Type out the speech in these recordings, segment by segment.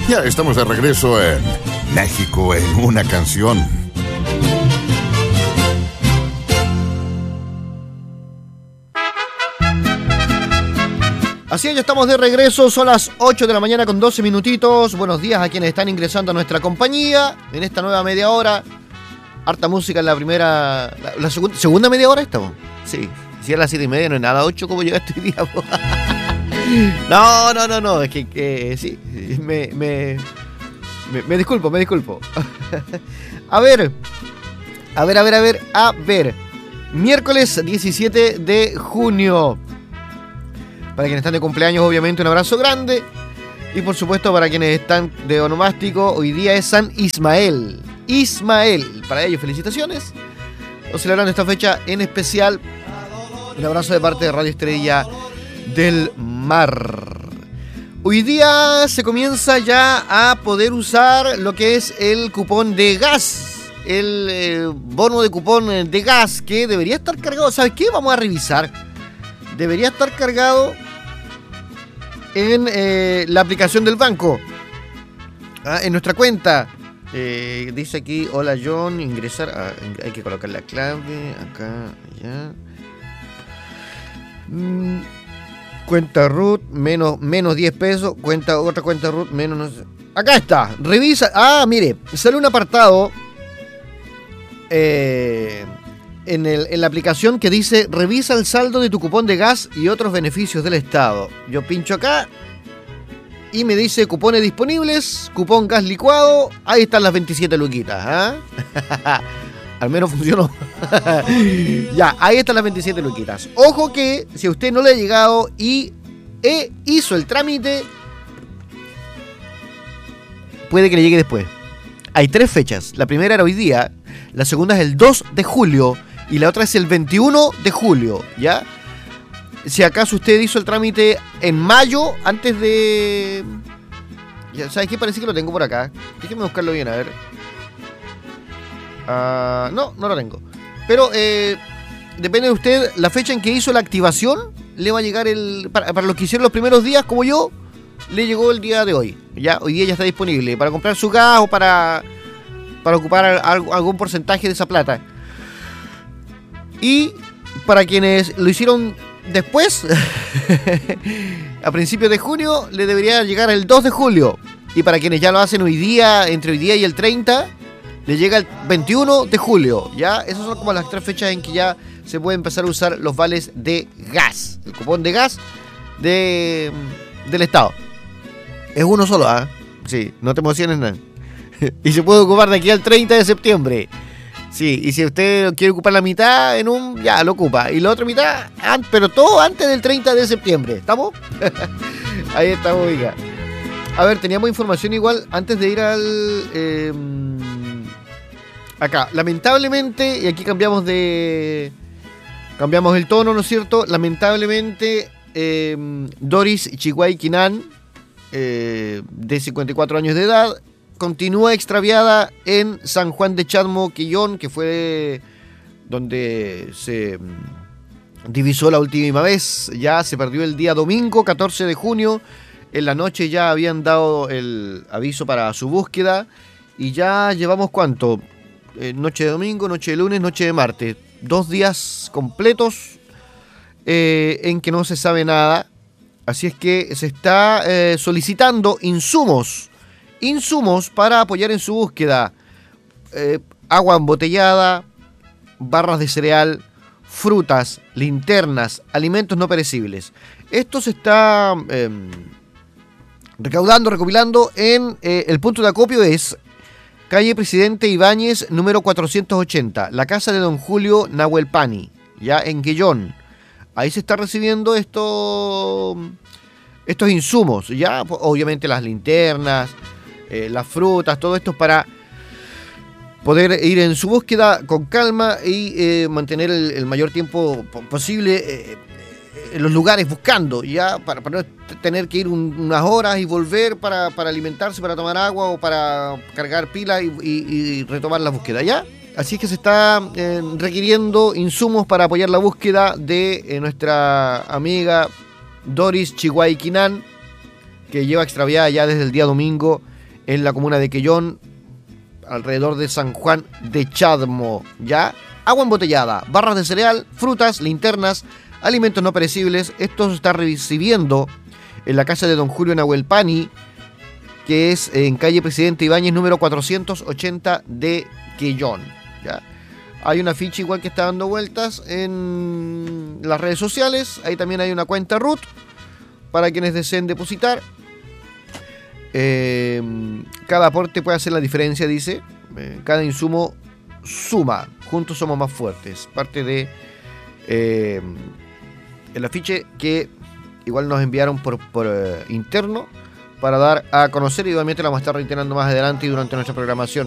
Ya estamos de regreso en México en una canción. Así es, ya estamos de regreso, son las 8 de la mañana con 12 minutitos. Buenos días a quienes están ingresando a nuestra compañía en esta nueva media hora. Harta música en la primera... La segunda media hora estamos. Sí, si era las 7:30 no es nada 8 como llegaste hoy día. No, es que sí, me disculpo. A ver. Miércoles 17 de junio. Para quienes están de cumpleaños, obviamente, un abrazo grande. Y por supuesto, para quienes están de onomástico, hoy día es San Ismael. Para ellos, felicitaciones. O celebrando esta fecha en especial. Un abrazo de parte de Radio Estrella del Mar. Hoy día se comienza ya a poder usar lo que es el cupón de gas. El bono de cupón de gas que debería estar cargado. ¿Sabes qué? Vamos a revisar. Debería estar cargado en la aplicación del banco. En nuestra cuenta. Dice aquí, hola John, ingresar. Hay que colocar la clave. Acá, allá. Cuenta root, menos 10 pesos. Otra cuenta root, menos no sé. Acá está. Revisa. Mire, sale un apartado. En la aplicación que dice revisa el saldo de tu cupón de gas y otros beneficios del Estado. Yo pincho acá y me dice cupones disponibles, cupón gas licuado. Ahí están las 27 luquitas. Al menos funcionó. Ya, ahí están las 27 luquitas. Ojo que si a usted no le ha llegado y hizo el trámite, puede que le llegue después. Hay 3 fechas. La primera era hoy día, la segunda es el 2 de julio y la otra es el 21 de julio, ¿ya? Si acaso usted hizo el trámite en mayo, antes de... Ya, ¿sabes qué? Parece que lo tengo por acá. Déjeme buscarlo bien, a ver. No lo tengo. Pero depende de usted, la fecha en que hizo la activación, le va a llegar para los que hicieron los primeros días, como yo, le llegó el día de hoy. Ya, hoy día ya está disponible para comprar su gas o para ocupar algún porcentaje de esa plata. Y para quienes lo hicieron después, a principios de junio, le debería llegar el 2 de julio. Y para quienes ya lo hacen hoy día, entre hoy día y el 30, le llega el 21 de julio. ¿Ya? Esas son como las 3 fechas en que ya se puede empezar a usar los vales de gas. El cupón de gas del Estado. Es uno solo, Sí, no te emociones nada. Y se puede ocupar de aquí al 30 de septiembre. Sí, y si usted quiere ocupar la mitad ya lo ocupa. Y la otra mitad, pero todo antes del 30 de septiembre. ¿Estamos? Ahí estamos, oiga. A ver, teníamos información igual antes de ir al... acá, lamentablemente, y aquí cambiamos el tono, ¿no es cierto? Lamentablemente, Doris Chihuay Quinan, de 54 años de edad, continúa extraviada en San Juan de Chadmo, Quillón, que fue donde se divisó la última vez. Ya se perdió el día domingo, 14 de junio. En la noche ya habían dado el aviso para su búsqueda. Y ya llevamos, ¿cuánto? Noche de domingo, noche de lunes, noche de martes. 2 días completos en que no se sabe nada. Así es que se está solicitando insumos para apoyar en su búsqueda. Agua embotellada, barras de cereal, frutas, linternas, alimentos no perecibles. Esto se está recopilando en el punto de acopio es calle Presidente Ibáñez, número 480, la casa de don Julio Nahuelpani, ya en Quillón. Ahí se está recibiendo estos insumos, ya obviamente las linternas, las frutas, todo esto para poder ir en su búsqueda con calma y mantener el mayor tiempo posible en los lugares buscando, ya para no tener que ir unas horas y volver para alimentarse, para tomar agua o para cargar pilas y retomar la búsqueda, ¿ya? Así es que se está requiriendo insumos para apoyar la búsqueda de nuestra amiga Doris Chihuay Quinan, que lleva extraviada ya desde el día domingo en la comuna de Quellón, alrededor de San Juan de Chadmo, ¿ya? Agua embotellada, barras de cereal, frutas, linternas, alimentos no perecibles. Esto se está recibiendo en la casa de don Julio Nahuelpani, que es en calle Presidente Ibáñez, número 480 de Quellón, ¿ya? Hay una ficha igual que está dando vueltas en las redes sociales. Ahí también hay una cuenta RUT para quienes deseen depositar. Cada aporte puede hacer la diferencia, dice. Cada insumo suma. Juntos somos más fuertes. Parte de el afiche que igual nos enviaron por interno para dar a conocer, y igualmente la vamos a estar reiterando más adelante y durante nuestra programación.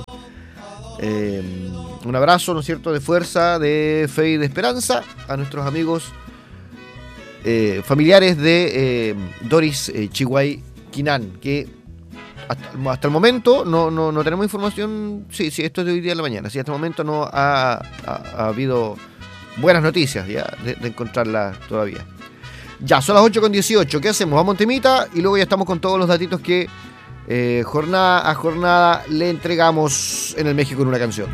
Un abrazo, ¿no es cierto?, de fuerza, de fe y de esperanza a nuestros amigos familiares de Doris Chihuay Quinan, que hasta el momento no tenemos información. Sí, esto es de hoy día de la mañana. Sí, hasta el momento no ha habido buenas noticias ya de encontrarla todavía. Ya, son las 8:18. ¿Qué hacemos? Vamos a temita y luego ya estamos con todos los datitos que jornada a jornada le entregamos en el México en una canción.